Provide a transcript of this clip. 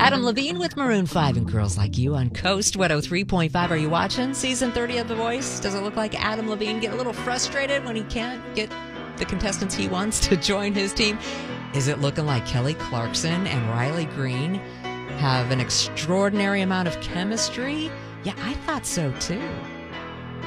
Adam Levine with Maroon 5 and Girls Like You on Coast 103.5. Are you watching season 30 of The Voice? Does it look like Adam Levine get a little frustrated when he can't get the contestants he wants to join his team? Is it looking like Kelly Clarkson and Riley Green have an extraordinary amount of chemistry? Yeah, I thought so too.